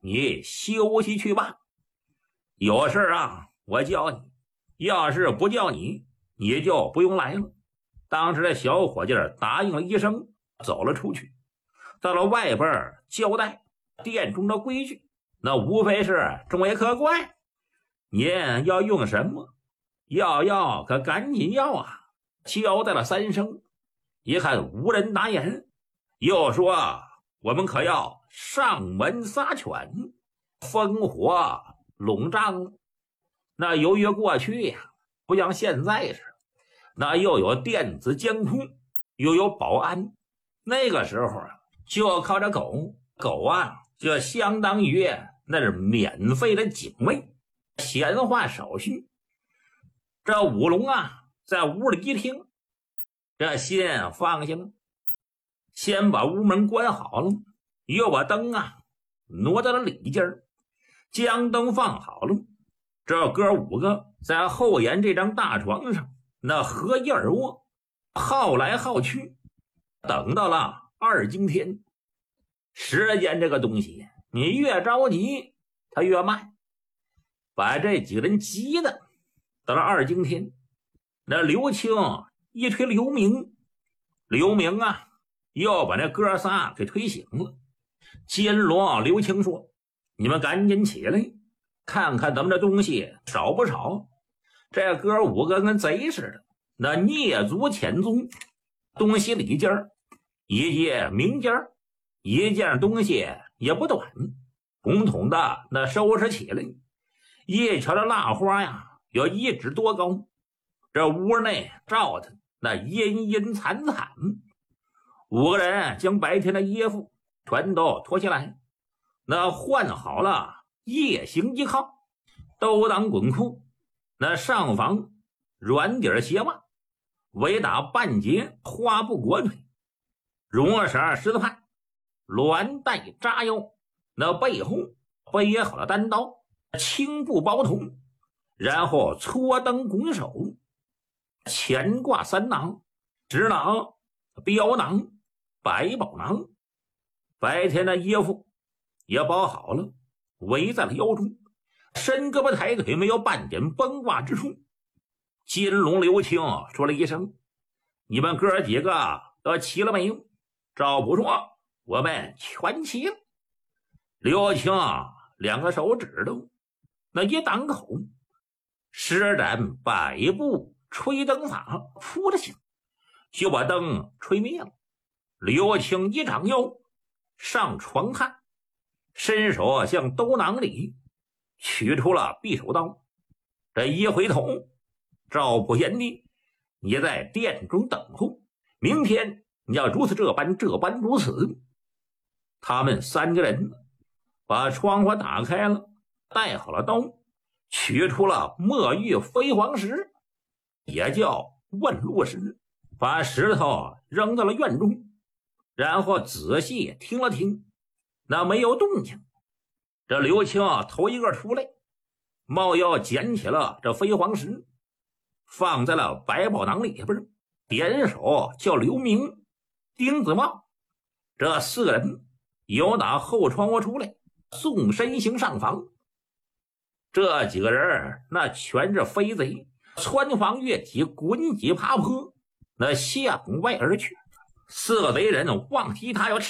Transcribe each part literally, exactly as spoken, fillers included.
你休息去吧。有事啊，我叫你，要是不叫你，你就不用来了。当时的小伙计答应了一声，走了出去。到了外边交代店中的规矩，那无非是众位客官，您要用什么？要要可赶紧要啊！交代了三声，一看无人答言，又说我们可要上门撒犬，烽火笼帐。那由于过去呀，不像现在是，那又有电子监控，又有保安，那个时候啊，就靠着狗，狗啊，就相当于那是免费的警卫，闲话少叙。这武龙啊，在屋里一听，这心放下了，先把屋门关好了，又把灯啊挪到了里间，将灯放好了。这哥五个在后檐这张大床上，那合衣而卧，耗来耗去，等到了二更天。时间这个东西，你越着急，它越慢，把这几个人急的。到了二更天，那刘青一推刘明，刘明啊，又把那哥仨给推醒了。金龙、刘青说：“你们赶紧起来，看看咱们这东西少不少。这哥五个跟贼似的，那蹑足潜踪，东西里间一介名间，一件东西也不短，统统的那收拾起来。一瞧这蜡花呀，有一指多高，这屋内照的那阴阴惨惨。五个人将白天的衣服全都脱下来，那换好了夜行衣靠，兜裆滚裤，那上防软底鞋袜，围打半截花布裹腿，绒色十字帕，鸾带扎腰，那背后背好了单刀，青布包头，然后搓灯拱手，前挂三囊，直囊、标囊、百宝囊。白天的衣服也包好了，围在了腰中，伸胳膊抬腿，没有半点崩挂之处。金龙、刘青说了一声：“你们哥几个都齐了没有？”赵普说：“我们全齐了。”刘青两个手指头那一挡口，施展百步吹灯法，扑了下，就把灯吹灭了。刘青一掌腰上床看，伸手向兜囊里取出了匕首刀。这一回头，赵普贤弟，你在殿中等候，明天你要如此这般这般如此。他们三个人把窗户打开了，带好了刀，取出了墨玉飞黄石，也叫问路石，把石头扔到了院中，然后仔细听了听，那没有动静。这刘青头一个出来，猫腰捡起了这飞黄石，放在了百宝囊里边，点手叫刘明、丁子茂这四个人由打后窗户出来，纵身行上房。这几个人那全是飞贼，穿房越脊，滚几爬坡，那向外而去。四个贼人往西他要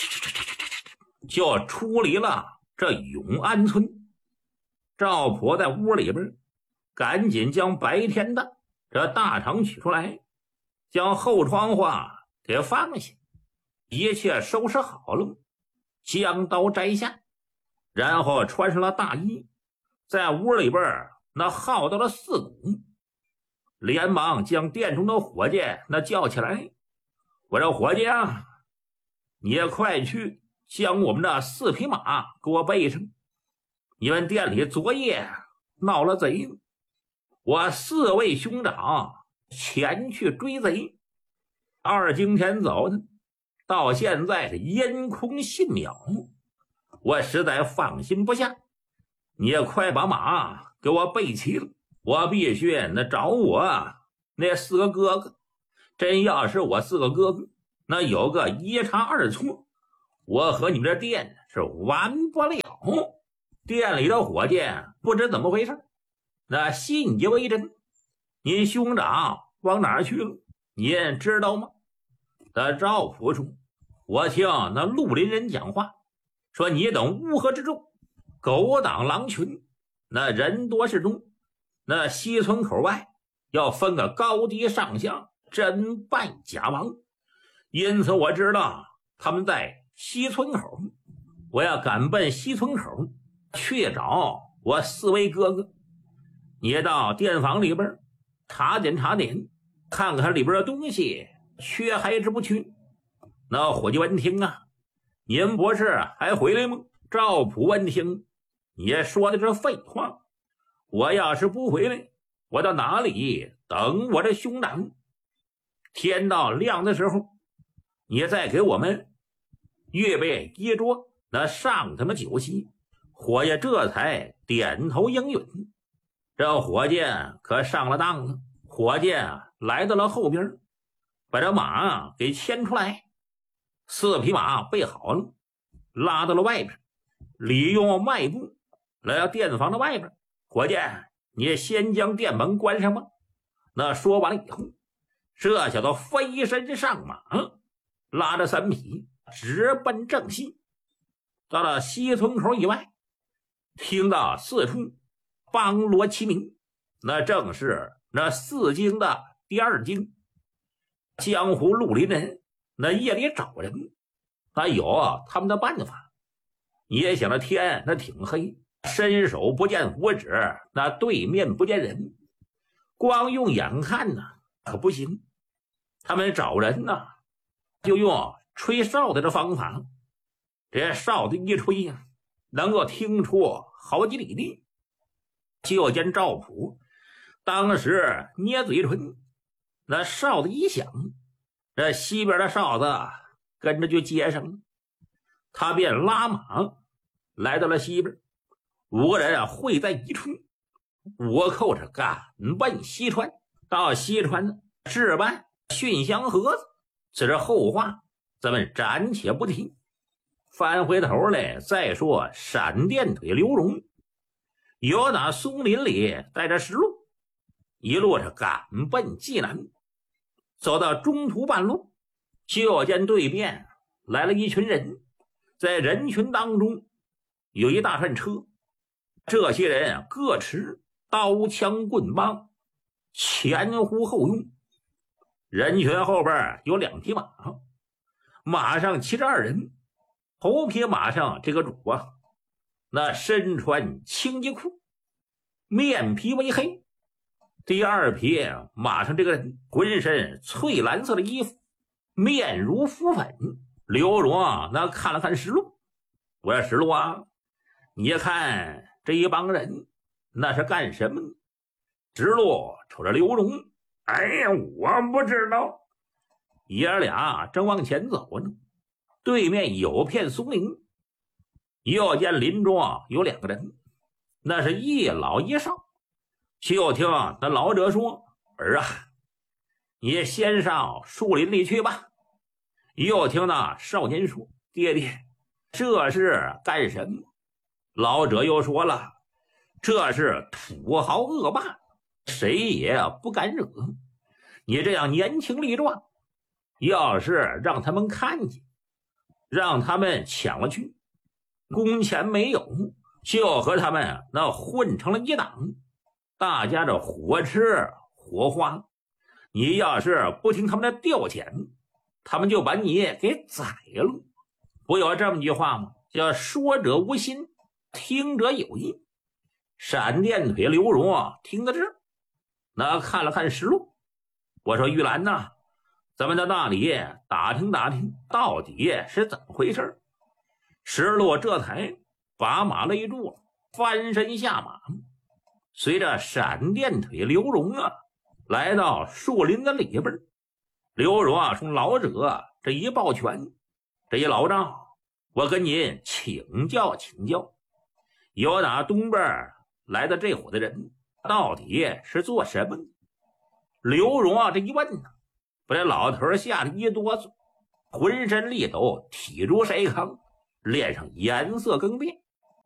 就出离了这永安村。赵婆在屋里边赶紧将白天的这大肠取出来，将后窗户给放下，一切收拾好了，将刀摘下，然后穿上了大衣，在屋里边那耗到了四鼓，连忙将店中的伙计那叫起来：“我说伙计啊，你也快去将我们的四匹马给我备上，你们店里昨夜闹了贼，我四位兄长前去追贼，二更天走的，到现在是烟空信渺，我实在放心不下，你也快把马给我备齐了，我必须那找我那四个哥哥，真要是我四个哥哥那有个一差二错，我和你们这店是完不了店里的伙计不知怎么回事，那信以为真。您兄长往哪儿去了？您知道吗？那赵普说，我听那绿林人讲话，说你等乌合之众，狗党狼群，那人多势众，那西村口外要分个高低上下，真败假王。因此我知道他们在西村口，我要赶奔西村口去找我四位哥哥。你到店房里边查点查点，看看里边的东西缺还是不缺。那伙计闻听啊，您不是还回来吗？赵普闻听，你说的是废话，我要是不回来，我到哪里等我的兄长？天到亮的时候，你再给我们预备一桌那上他们酒席。伙计这才点头应允。这伙计可上了当了，伙计来到了后边，把这马给牵出来，四匹马备好了，拉到了外边，里用迈步来到店房的外边。伙计，你先将店门关上吧。那说完了以后，这小子飞身上马，拉着三匹直奔正西。到了西村口以外，听到四处梆锣齐鸣，那正是那四经的第二经。江湖绿林人那夜里找人，他有他们的办法。也想着天那挺黑，伸手不见五指，那对面不见人，光用眼看呢可不行。他们找人呢，就用吹哨的这方法，这哨子一吹呀，能够听出好几里地。就见赵普当时捏嘴唇，那哨子一响，这西边的哨子跟着就接上了。他便拉马来到了西边，五个人啊汇在一处，倭寇着赶奔西川。到西川置办训降盒子，此是后话，咱们暂且不提。翻回头来再说闪电腿刘荣，由打松林里带着石路，一路上赶奔济南。走到中途半路，就见对面来了一群人，在人群当中有一大串车，这些人各持刀枪棍棒，前呼后拥。人群后边有两匹马，马上骑着二人。头匹马上这个主啊，那身穿青衣裤，面皮微黑。第二匹马上这个人浑身翠蓝色的衣服，面如浮粉。刘荣啊那看了看石路，我说石路啊，你看这一帮人那是干什么呢？石路瞅着刘荣，哎呀，我不知道。爷俩正往前走呢，对面有片松林，又见林中啊有两个人，那是一老一少。就听那老者说，儿啊，你先上树林里去吧。又听那少年说，爹爹，这是干什么？老者又说了，这是土豪恶霸，谁也不敢惹。你这样年轻力壮，要是让他们看见，让他们抢了去，工钱没有，就和他们那混成了一党，大家这火吃火花。你要是不听他们的调遣，他们就把你给宰了。不有这么句话吗？叫说者无心，听者有意。闪电腿刘荣啊听到这儿，那看了看石路，我说玉兰呐，咱们到那里打听打听到底是怎么回事。石路这才把马勒住了，翻身下马，随着闪电腿刘荣啊来到树林的里边。刘荣啊从老者这一抱拳，这一老丈，我跟您请教请教，有哪东边来的这伙的人到底是做什么呢？刘荣啊这一问呢，把这老头吓得一哆嗦，浑身力抖，体如筛糠，脸上颜色更变。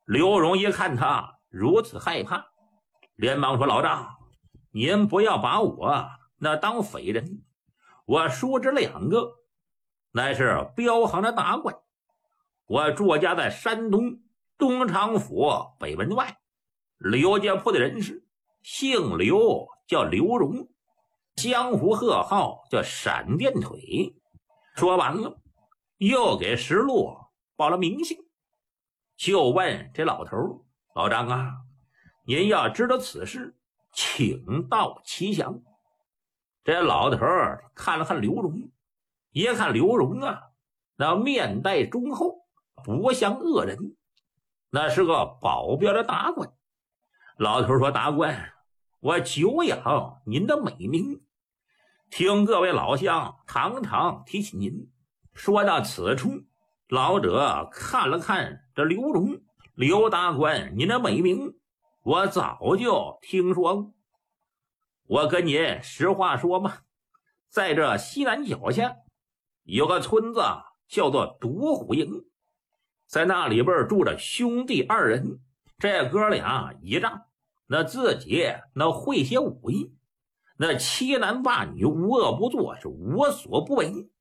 刘荣一看他如此害怕，连忙说：“老丈，您不要把我那当匪人，我叔侄两个乃是镖行的大官，我住家在山东东昌府北门外，刘家铺的人士，姓刘，叫刘荣，江湖贺号叫闪电腿。”说完了，又给石路报了名姓，就问这老头：“老张啊，您要知道此事，请到其详。”这老头看了看刘荣，一看刘荣啊，那面带忠厚，不像恶人，那是个保镖的大官。老头说：“大官，我久仰您的美名，听各位老乡常常提起您。”说到此处，老者看了看这刘荣：“刘大官，您的美名我早就听说过。我跟您实话说嘛，在这西南脚下有个村子叫做独虎营，在那里边住着兄弟二人，这哥俩一仗，那自己那会些武艺，那欺男霸女无恶不作，是无所不为。